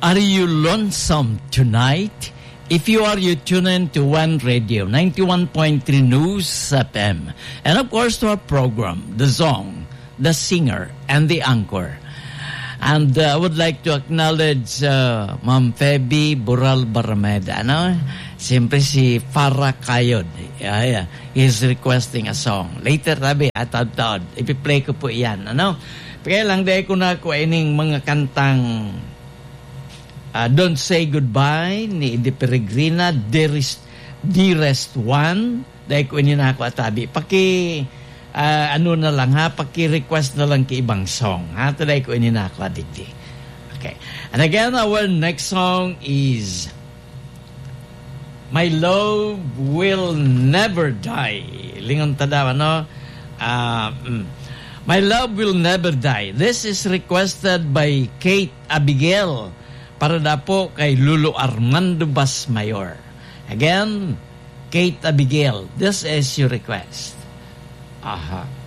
Are you lonesome tonight? If you are, you tune in to One Radio, 91.3 News FM. And of course to our program, the song, the singer, and the anchor. And I would like to acknowledge Ma'am Feby Bural Barameda. Siyempre si Farah Kayod. He's requesting a song. Later, tabi, atad-tad. Ipi-play ko po yan. Kaya lang dahil ko na ko ining mga kantang Don't Say Goodbye ni Eddie Peregrina, Dearest One. Dahil ko ini na ako atabi. Na lang ha, paki-request na lang ki ibang song. Ha, dahil ko ini na ako aditi. Okay. And again, our next song is My Love Will Never Die. Lingon tadaw, My Love Will Never Die. This is requested by Kate Abigail para na po kay Lulu Armando Basmayor. Again, Kate Abigail, this is your request. Aha.